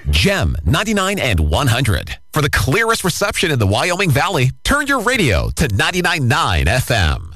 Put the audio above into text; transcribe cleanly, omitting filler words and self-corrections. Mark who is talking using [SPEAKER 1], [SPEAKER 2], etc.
[SPEAKER 1] Gem 99 and 100. For the clearest reception in the Wyoming Valley, turn your radio to 99.9 FM.